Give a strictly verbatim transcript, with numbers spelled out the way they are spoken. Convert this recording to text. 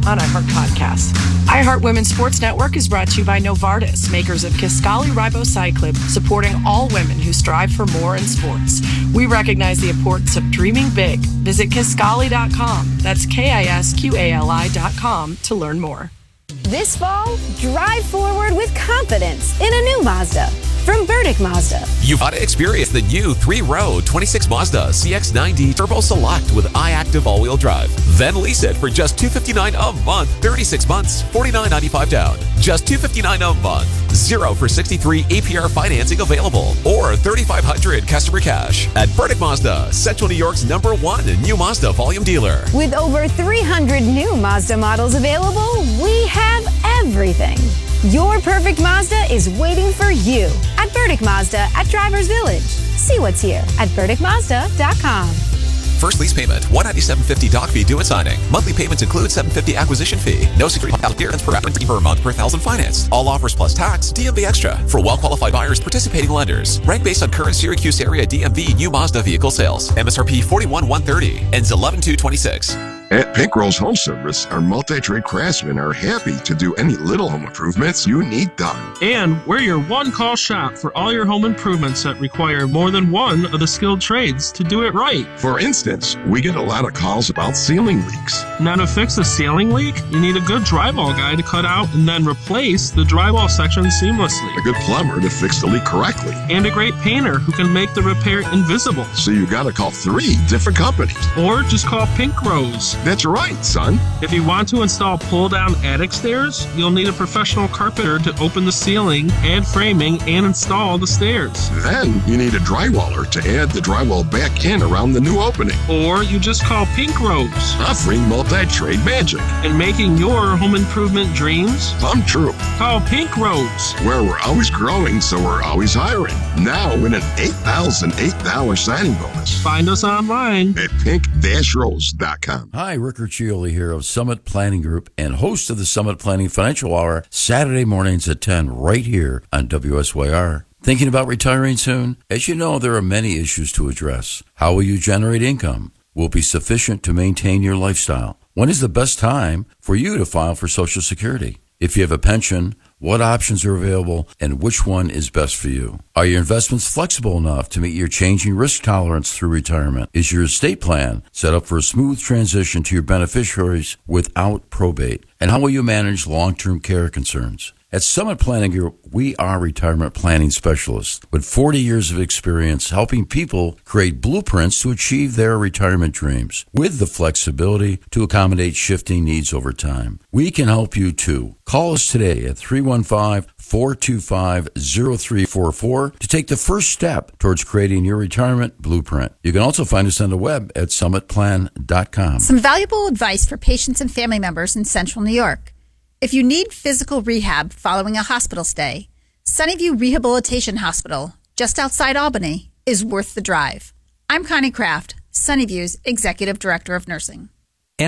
on iHeart Podcasts. iHeart Women's Sports Network is brought to you by Novartis, makers of Kisqali Ribociclib, supporting all women who strive for more in sports. We recognize the importance of dreaming big. Visit Kisqali dot com. That's K I S Q A L I dot com to learn more. This fall, drive forward with confidence in a new Mazda from Burdick Mazda. You've got to experience the new three-row twenty-six Mazda C X ninety Turbo Select with iActive all-wheel drive. Then lease it for just two hundred fifty-nine dollars a month, thirty-six months, forty-nine ninety-five down. Just two hundred fifty-nine dollars a month. Zero for sixty-three A P R financing available, or thirty-five hundred dollars customer cash at Burdick Mazda, Central New York's number one new Mazda volume dealer. With over three hundred new Mazda models available, we have everything. Your perfect Mazda is waiting for you at Burdick Mazda at Drivers Village. See what's here at burdick mazda dot com. First lease payment, one hundred ninety-seven fifty doc fee due at signing. Monthly payments include seven hundred fifty acquisition fee. No security clearance per applicant per month per thousand financed. All offers plus tax, D M V extra. For well-qualified buyers, participating lenders. Rank based on current Syracuse area D M V new Mazda vehicle sales. M S R P forty-one thousand one hundred thirty. Ends eleven two twenty-six. At Pink Rose Home Service, our multi-trade craftsmen are happy to do any little home improvements you need done. And we're your one-call shop for all your home improvements that require more than one of the skilled trades to do it right. For instance, we get a lot of calls about ceiling leaks. Now to fix a ceiling leak, you need a good drywall guy to cut out and then replace the drywall section seamlessly. A good plumber to fix the leak correctly. And a great painter who can make the repair invisible. So you gotta call three different companies. Or just call Pink Rose. That's right, son. If you want to install pull-down attic stairs, you'll need a professional carpenter to open the ceiling, add framing, and install the stairs. Then you need a drywaller to add the drywall back in around the new opening. Or you just call Pink Rose. Offering multi-trade magic. And making your home improvement dreams come true. Call Pink Rose. Where we're always growing, so we're always hiring. Now with an eight thousand eight dollars signing bonus. Find us online at pink rose dot com. Hi, Rick Riccioli here of Summit Planning Group and host of the Summit Planning Financial Hour, Saturday mornings at ten right here on W S Y R. Thinking about retiring soon? As you know, there are many issues to address. How will you generate income? Will it be sufficient to maintain your lifestyle? When is the best time for you to file for Social Security? If you have a pension, what options are available and which one is best for you? Are your investments flexible enough to meet your changing risk tolerance through retirement? Is your estate plan set up for a smooth transition to your beneficiaries without probate? And how will you manage long-term care concerns? At Summit Planning Group, we are retirement planning specialists with forty years of experience helping people create blueprints to achieve their retirement dreams with the flexibility to accommodate shifting needs over time. We can help you too. Call us today at three one five, four two five, zero three four four to take the first step towards creating your retirement blueprint. You can also find us on the web at summit plan dot com. Some valuable advice for patients and family members in Central New York. If you need physical rehab following a hospital stay, Sunnyview Rehabilitation Hospital, just outside Albany, is worth the drive. I'm Connie Kraft, Sunnyview's Executive Director of Nursing.